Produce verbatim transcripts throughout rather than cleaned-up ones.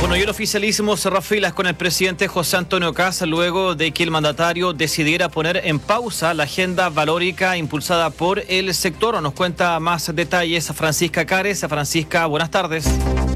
Bueno, y el oficialismo cerró filas con el presidente José Antonio Kast luego de que el mandatario decidiera poner en pausa la agenda valórica impulsada por el sector. Nos cuenta más detalles Francisca Cares. Francisca, buenas tardes.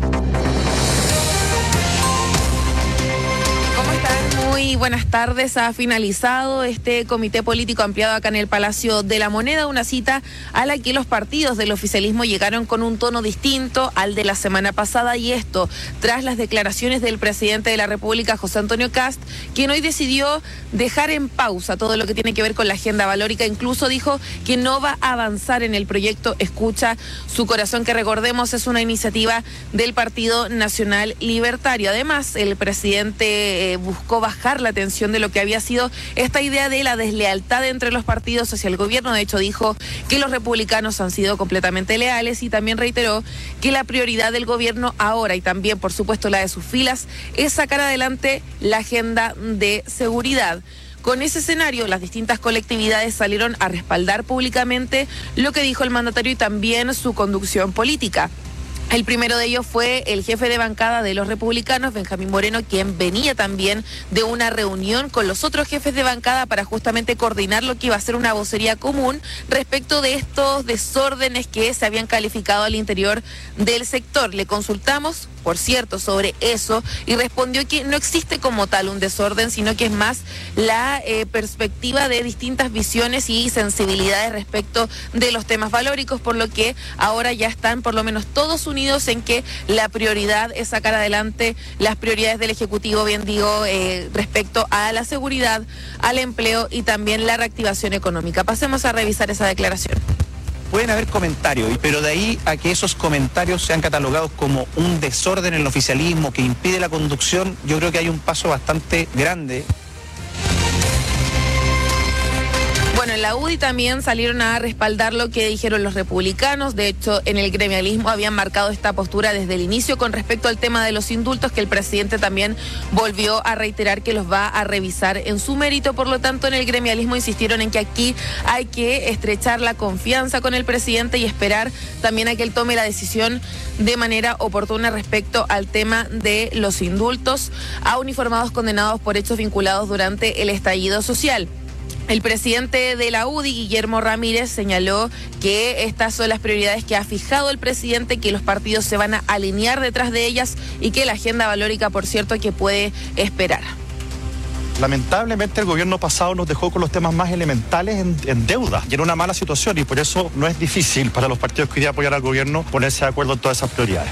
Muy buenas tardes. Ha finalizado este comité político ampliado acá en el Palacio de la Moneda, una cita a la que los partidos del oficialismo llegaron con un tono distinto al de la semana pasada, y esto tras las declaraciones del presidente de la República, José Antonio Kast, quien hoy decidió dejar en pausa todo lo que tiene que ver con la agenda valórica. Incluso dijo que no va a avanzar en el proyecto Escucha su Corazón, que recordemos es una iniciativa del Partido Nacional Libertario. Además, el presidente eh, buscó bajar la atención de lo que había sido esta idea de la deslealtad entre los partidos hacia el gobierno. De hecho, dijo que los republicanos han sido completamente leales, y también reiteró que la prioridad del gobierno ahora, y también por supuesto la de sus filas, es sacar adelante la agenda de seguridad. Con ese escenario, las distintas colectividades salieron a respaldar públicamente lo que dijo el mandatario y también su conducción política. El primero de ellos fue el jefe de bancada de los republicanos, Benjamín Moreno, quien venía también de una reunión con los otros jefes de bancada para justamente coordinar lo que iba a ser una vocería común respecto de estos desórdenes que se habían calificado al interior del sector. Le consultamos, por cierto, sobre eso, y respondió que no existe como tal un desorden, sino que es más la eh, perspectiva de distintas visiones y sensibilidades respecto de los temas valóricos, por lo que ahora ya están por lo menos todos unidos en que la prioridad es sacar adelante las prioridades del Ejecutivo, bien digo, eh, respecto a la seguridad, al empleo y también la reactivación económica. Pasemos a revisar esa declaración. Pueden haber comentarios, pero de ahí a que esos comentarios sean catalogados como un desorden en el oficialismo que impide la conducción, yo creo que hay un paso bastante grande. Bueno, en la U D I también salieron a respaldar lo que dijeron los republicanos. De hecho, en el gremialismo habían marcado esta postura desde el inicio con respecto al tema de los indultos, que el presidente también volvió a reiterar que los va a revisar en su mérito. Por lo tanto, en el gremialismo insistieron en que aquí hay que estrechar la confianza con el presidente y esperar también a que él tome la decisión de manera oportuna respecto al tema de los indultos a uniformados condenados por hechos vinculados durante el estallido social. El presidente de la U D I, Guillermo Ramírez, señaló que estas son las prioridades que ha fijado el presidente, que los partidos se van a alinear detrás de ellas y que la agenda valórica, por cierto, que puede esperar. Lamentablemente el gobierno pasado nos dejó con los temas más elementales en, en deuda y en una mala situación, y por eso no es difícil para los partidos que querían apoyar al gobierno ponerse de acuerdo en todas esas prioridades.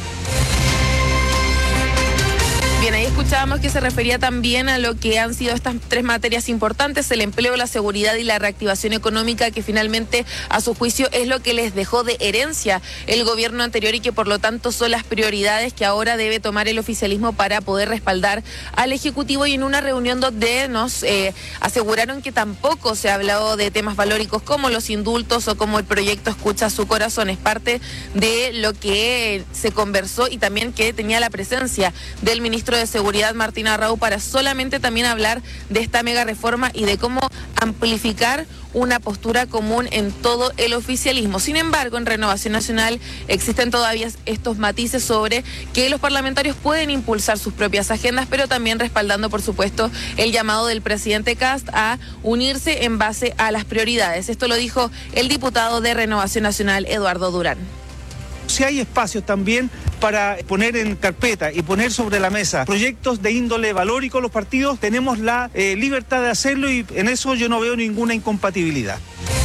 Bien, ahí escuchábamos que se refería también a lo que han sido estas tres materias importantes: el empleo, la seguridad y la reactivación económica, que finalmente, a su juicio, es lo que les dejó de herencia el gobierno anterior y que por lo tanto son las prioridades que ahora debe tomar el oficialismo para poder respaldar al Ejecutivo. Y en una reunión donde nos eh, aseguraron que tampoco se ha hablado de temas valóricos como los indultos o como el proyecto Escucha su Corazón. Es parte de lo que se conversó, y también que tenía la presencia del ministro de Seguridad, Martín Arrau, para solamente también hablar de esta mega reforma y de cómo amplificar una postura común en todo el oficialismo. Sin embargo, en Renovación Nacional existen todavía estos matices sobre que los parlamentarios pueden impulsar sus propias agendas, pero también respaldando, por supuesto, el llamado del presidente Kast a unirse en base a las prioridades. Esto lo dijo el diputado de Renovación Nacional, Eduardo Durán. Si hay espacios también para poner en carpeta y poner sobre la mesa proyectos de índole valórico, los partidos tenemos la eh, libertad de hacerlo, y en eso yo no veo ninguna incompatibilidad.